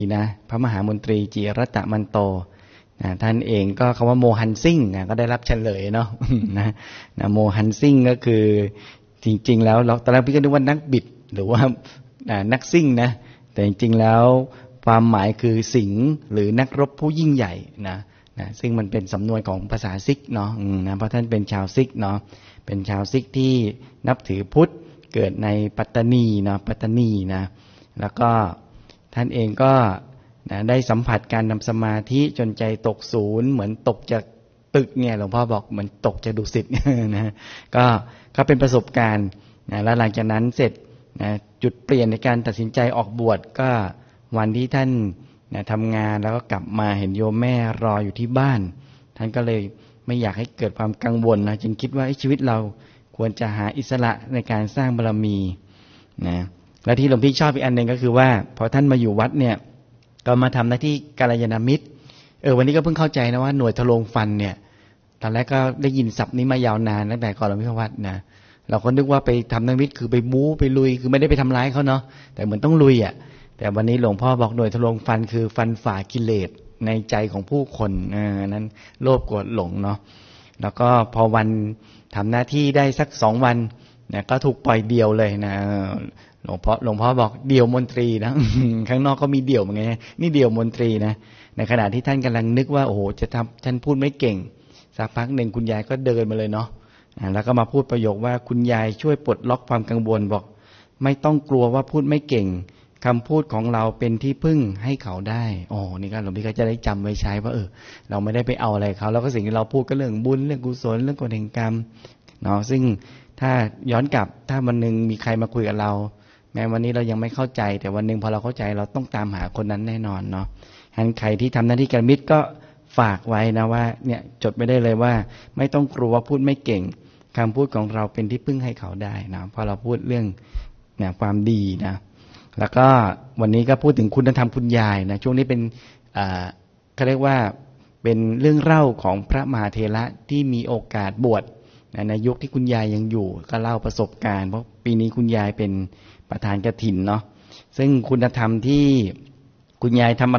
นะพระมหามนตรีจิรัตตมันโตท่านเองก็คำว่าโมฮันซิ่งก็ได้รับเฉลยเนาะนะโมฮันซิ่งก็คือจริงๆแล้วเราตอนแรกพี่ก็นึกว่านักบิดหรือว่านักซิ่งนะแต่จริงๆแล้วความหมายคือสิงห์หรือนักรบผู้ยิ่งใหญ่นะซึ่งมันเป็นสำนวนของภาษาซิกเนาะนะเพราะท่านเป็นชาวซิกเนาะเป็นชาวซิกที่นับถือพุทธเกิดในปัตตานีเนาะปัตตานีนะแล้วก็ท่านเองก็ได้สัมผัสการทำสมาธิจนใจตกศูนย์เหมือนตกจากตึกเนี่ยหลวงพ่อบอกเหมือนตกจากดุสิตนะก็เป็นประสบการณ์นะแล้วหลังจากนั้นเสร็จนะจุดเปลี่ยนในการตัดสินใจออกบวชก็วันที่ท่านนะทำงานแล้วก็กลับมาเห็นโยมแม่รออยู่ที่บ้านท่านก็เลยไม่อยากให้เกิดความกังวลนะจึงคิดว่าชีวิตเราควรจะหาอิสระในการสร้างบารมีนะและที่หลวงพี่ชอบอีกอันหนึ่งก็คือว่าพอท่านมาอยู่วัดเนี่ยก็มาทำหน้าที่กัลยาณมิตรวันนี้ก็เพิ่งเข้าใจนะว่าหน่วยทะลวงฟันเนี่ยตอนแรกก็ได้ยินศัพท์นี้มายาวนานตั้งแต่ก่อนหลวงพี่เข้าวัดนะเราก็นึกว่าไปทำนักมิตรคือไปบู๊ไปลุยคือไม่ได้ไปทำร้ายเขาเนาะแต่เหมือนต้องลุยแต่วันนี้หลวงพ่อบอกหน่วยทะลวงฟันคือฟันฝ่ากิเลสในใจของผู้คนนั้นโลภโกรธหลงเนาะแล้วก็พอวันทำหน้าที่ได้สัก2 วันนะก็ถูกปล่อยเดี่ยวเลยนะหลวงพ่อบอกเดี่ยวมนตรีนะ ข้างนอกก็มีเดี่ยวเหมือนกันนี่เดี่ยวมนตรีนะในขณะที่ท่านกำลังนึกว่าโอ้โหจะทำท่านพูดไม่เก่งสักพักหนึ่งคุณยายก็เดินมาเลยเนาะแล้วก็มาพูดประโยคว่าคุณยายช่วยปลดล็อกความกังวลบอกไม่ต้องกลัวว่าพูดไม่เก่งคำพูดของเราเป็นที่พึ่งให้เขาได้นี่ก็หลวงพี่ก็จะได้จำไว้ใช้ว่าเราไม่ได้ไปเอาอะไรเขาแล้วก็สิ่งที่เราพูดก็เรื่องบุญเรื่องกุศลเรื่องกฎแห่งกรรมเนาะซึ่งถ้าย้อนกลับถ้าวันนึงมีใครมาคุยกับเราแม้วันนี้เรายังไม่เข้าใจแต่วันนึงพอเราเข้าใจเราต้องตามหาคนนั้นแน่นอนเนาะฉะนั้นใครที่ทำหน้าที่กัลยาณมิตรก็ฝากไว้นะว่าเนี่ยจดไปได้เลยว่าไม่ต้องกลัวว่าพูดไม่เก่งคำพูดของเราเป็นที่พึ่งให้เขาได้นะพอเราพูดเรื่องความดีนะแล้วก็วันนี้ก็พูดถึงคุณธรรมคุณยายนะช่วงนี้เป็นเขาเรียกว่าเป็นเรื่องเล่าของพระมหาเถระที่มีโอกาสบวชในยุคที่คุณยายยังอยู่ก็เล่าประสบการณ์เพราะปีนี้คุณยายเป็นประธานกฐินเนาะซึ่งคุณธรรมที่คุณยายทำอะไร